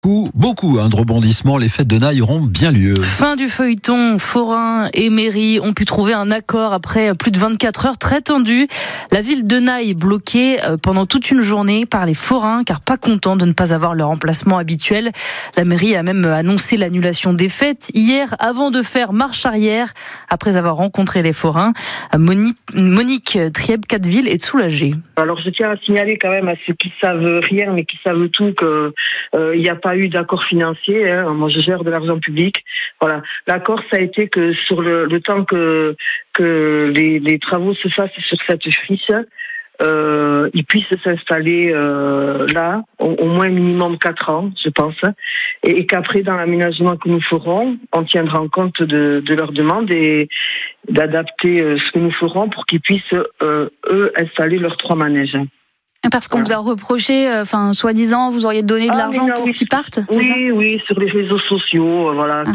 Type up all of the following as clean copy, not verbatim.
Beaucoup de rebondissements. Les fêtes de Naï auront bien lieu. Fin du feuilleton. Forains et mairies ont pu trouver un accord après plus de 24 heures très tendues. La ville de Naï bloquée pendant toute une journée par les forains car pas contents de ne pas avoir leur emplacement habituel. La mairie a même annoncé l'annulation des fêtes hier avant de faire marche arrière après avoir rencontré les forains. Monique Trieb-Catteville est soulagée. Alors je tiens à signaler quand même à ceux qui savent rien mais qui savent tout que il n'y a pas eu d'accord financier. Moi je gère de l'argent public. Voilà. L'accord ça a été que sur le temps que les travaux se fassent sur cette friche, ils puissent s'installer là au moins minimum 4 ans, je pense, et qu'après dans l'aménagement que nous ferons, on tiendra en compte de leurs demandes et d'adapter ce que nous ferons pour qu'ils puissent eux installer leurs 3 manèges. Parce qu'on vous a reproché, soi-disant, vous auriez donné de l'argent pour qu'ils partent. Oui, sur les réseaux sociaux,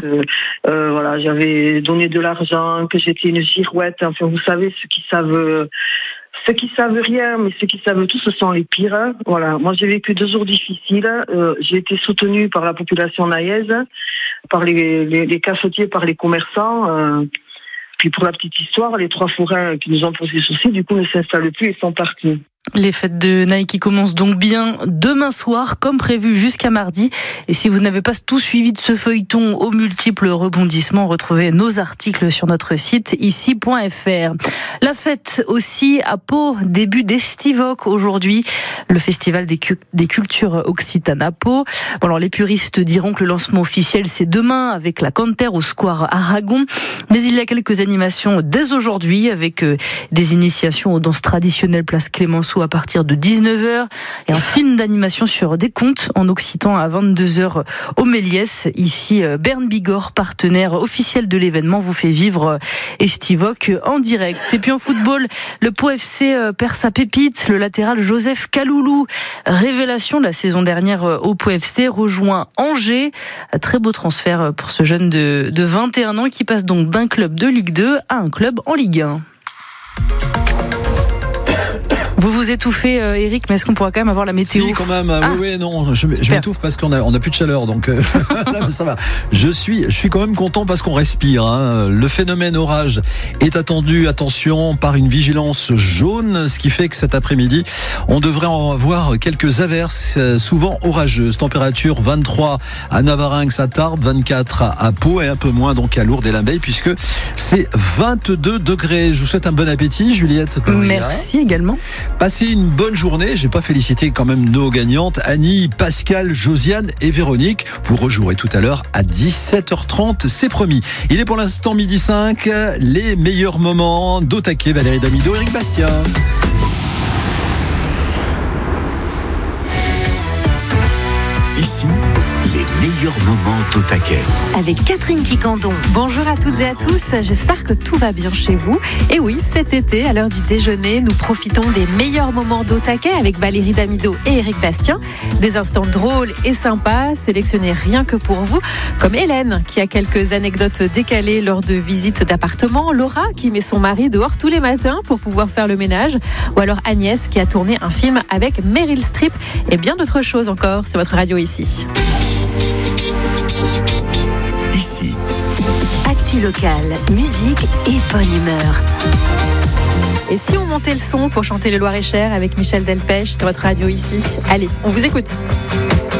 j'avais donné de l'argent, que j'étais une girouette. Enfin, vous savez, ceux qui savent rien, mais ceux qui savent tout, ce sont les pires. Voilà. Moi, j'ai vécu 2 jours difficiles. J'ai été soutenue par la population naïaise, par les cafetiers, par les commerçants. Puis pour la petite histoire, les 3 forains qui nous ont posé souci, du coup, ne s'installent plus et sont partis. Les fêtes de Naï qui commencent donc bien demain soir, comme prévu jusqu'à mardi. Et si vous n'avez pas tout suivi de ce feuilleton aux multiples rebondissements, retrouvez nos articles sur notre site ici.fr. La fête aussi à Pau, début d'Estivoc aujourd'hui, le festival des cultures occitanes à Pau. Bon, alors les puristes diront que le lancement officiel c'est demain avec la Canter au Square Aragon. Mais il y a quelques animations dès aujourd'hui avec des initiations aux danses traditionnelles place Clémenceau à partir de 19h et un film d'animation sur des contes en occitan à 22h au Méliès. Ici, Bern Bigorre, partenaire officiel de l'événement, vous fait vivre Estivoc en direct. Et puis en football, le Pau FC perd sa pépite. Le latéral Joseph Kaloulou, révélation de la saison dernière au Pau FC, rejoint Angers. Très beau transfert pour ce jeune de 21 ans qui passe donc d'un club de Ligue 2 à un club en Ligue 1. Vous vous étouffez, Eric, mais est-ce qu'on pourra quand même avoir la météo ? Si, quand même. Oui, non, je m'étouffe parce qu'on a plus de chaleur, donc là, ça va. Je suis quand même content parce qu'on respire. Le phénomène orage est attendu, attention, par une vigilance jaune, ce qui fait que cet après-midi, on devrait en avoir quelques averses, souvent orageuses. Température 23 à Navarinx, à Tarbes, 24 à Pau et un peu moins donc à Lourdes et Limbeil, puisque c'est 22 degrés. Je vous souhaite un bon appétit, Juliette. Merci également. Passez une bonne journée. J'ai pas félicité quand même nos gagnantes, Annie, Pascal, Josiane et Véronique. Vous rejouerez tout à l'heure à 17h30, c'est promis. Il est pour l'instant 12h05. Les meilleurs moments d'Au Taquet, Valérie Damido, Eric Bastien. Ici, les meilleurs moments d'Au Taquet. Avec Catherine Quicandon. Bonjour à toutes et à tous, j'espère que tout va bien chez vous. Et oui, cet été, à l'heure du déjeuner, nous profitons des meilleurs moments d'Au Taquet avec Valérie Damido et Eric Bastien. Des instants drôles et sympas, sélectionnés rien que pour vous, comme Hélène, qui a quelques anecdotes décalées lors de visites d'appartements, Laura, qui met son mari dehors tous les matins pour pouvoir faire le ménage, ou alors Agnès, qui a tourné un film avec Meryl Streep, et bien d'autres choses encore sur votre radio ici. Ici. Actu locale, musique et bonne humeur. Et si on montait le son pour chanter le Loir-et-Cher avec Michel Delpech sur votre radio ici ? Allez, on vous écoute.